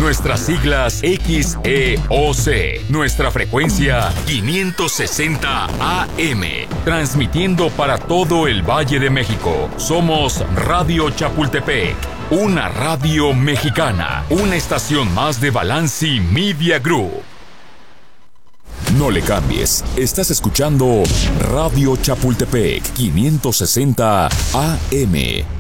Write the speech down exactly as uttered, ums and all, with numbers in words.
Nuestras siglas X E O C. Nuestra frecuencia quinientos sesenta A M. Transmitiendo para todo el Valle de México. Somos Radio Chapultepec. Una radio mexicana. Una estación más de Balanci Media Group. No le cambies. Estás escuchando Radio Chapultepec quinientos sesenta A M.